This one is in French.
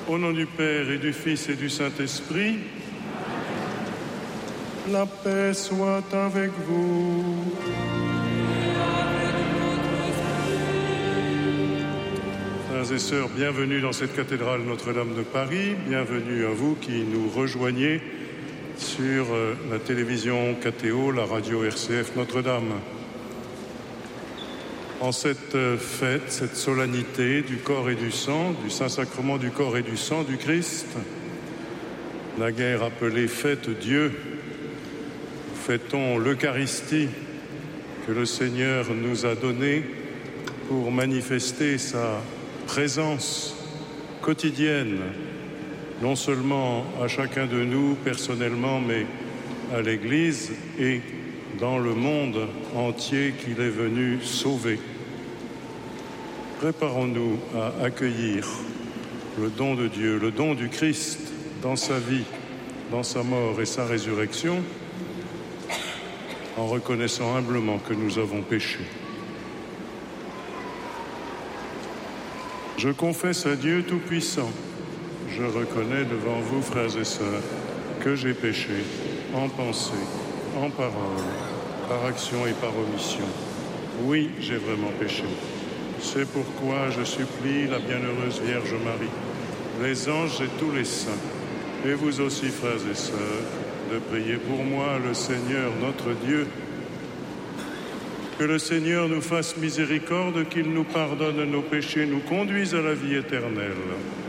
Au nom du Père et du Fils et du Saint-Esprit, la paix soit avec vous. Frères et sœurs, bienvenue dans cette cathédrale Notre-Dame de Paris. Bienvenue à vous qui nous rejoignez sur la télévision KTO, la radio RCF Notre-Dame. En cette fête, cette solennité du corps et du sang, du Saint-Sacrement du corps et du sang du Christ, naguère appelée Fête Dieu, fêtons l'Eucharistie que le Seigneur nous a donnée pour manifester sa présence quotidienne, non seulement à chacun de nous personnellement, mais à l'Église et dans le monde entier qu'il est venu sauver. Préparons-nous à accueillir le don de Dieu, le don du Christ dans sa vie, dans sa mort et sa résurrection, en reconnaissant humblement que nous avons péché. Je confesse à Dieu Tout-Puissant, je reconnais devant vous, frères et sœurs, que j'ai péché en pensée, en parole, par action et par omission. Oui, j'ai vraiment péché. C'est pourquoi je supplie la bienheureuse Vierge Marie, les anges et tous les saints, et vous aussi, frères et sœurs, de prier pour moi, le Seigneur notre Dieu. Que le Seigneur nous fasse miséricorde, qu'il nous pardonne nos péchés, nous conduise à la vie éternelle.